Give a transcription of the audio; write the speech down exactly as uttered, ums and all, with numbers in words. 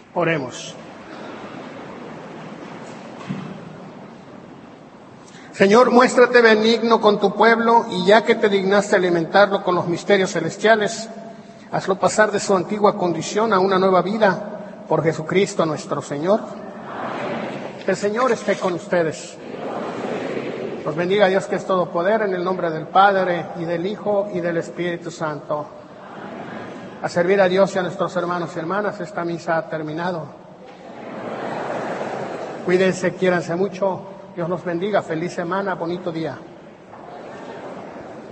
Oremos. Señor, muéstrate benigno con tu pueblo, y ya que te dignaste alimentarlo con los misterios celestiales, hazlo pasar de su antigua condición a una nueva vida, por Jesucristo nuestro Señor. El Señor esté con ustedes. Os bendiga Dios, que es todo poder, en el nombre del Padre, y del Hijo, y del Espíritu Santo. A servir a Dios y a nuestros hermanos y hermanas. Esta misa ha terminado. Cuídense, quiéranse mucho. Dios los bendiga. Feliz semana, bonito día.